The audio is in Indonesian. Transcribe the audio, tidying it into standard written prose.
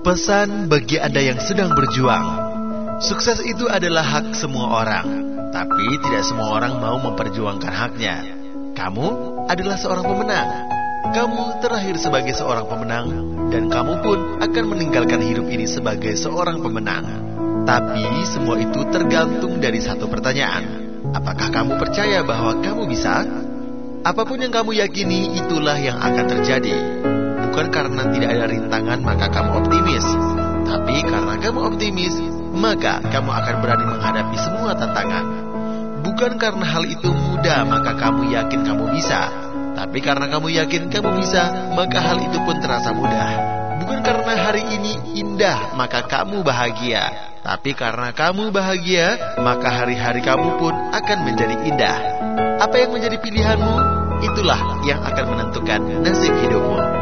Pesan bagi Anda yang sedang berjuang. Sukses itu adalah hak semua orang, tapi tidak semua orang mau memperjuangkan haknya. Kamu adalah seorang pemenang. Kamu terlahir sebagai seorang pemenang, dan kamu pun akan meninggalkan hidup ini sebagai seorang pemenang. Tapi semua itu tergantung dari satu pertanyaan. Apakah kamu percaya bahwa kamu bisa? Apapun yang kamu yakini, itulah yang akan terjadi. Bukan karena tidak ada rintangan maka kamu optimis, tapi karena kamu optimis, maka kamu akan berani menghadapi semua tantangan. Bukan karena hal itu mudah maka kamu yakin kamu bisa, tapi karena kamu yakin kamu bisa, maka hal itu pun terasa mudah. Bukan karena hari ini indah maka kamu bahagia, tapi karena kamu bahagia, maka hari-hari kamu pun akan menjadi indah. Apa yang menjadi pilihanmu, itulah yang akan menentukan nasib hidupmu.